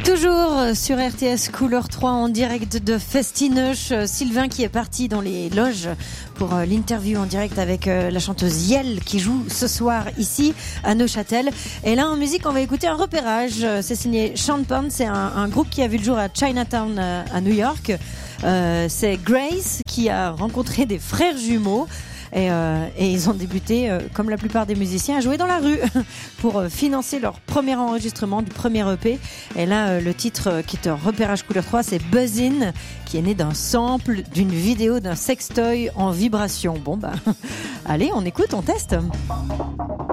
Toujours sur RTS Couleur 3 en direct de Festinoche. Sylvain qui est parti dans les loges pour l'interview en direct avec la chanteuse Yel qui joue ce soir ici à Neuchâtel. Et là en musique on va écouter un repérage. C'est signé Sean Penn, c'est un groupe qui a vu le jour à Chinatown à New York. C'est Grace qui a rencontré des frères jumeaux. Et ils ont débuté, comme la plupart des musiciens, à jouer dans la rue pour financer leur premier enregistrement du premier EP. Et là, le titre qui est un repérage couleur 3, c'est Buzzin', qui est né d'un sample d'une vidéo d'un sextoy en vibration. Bon, allez, on écoute, on teste.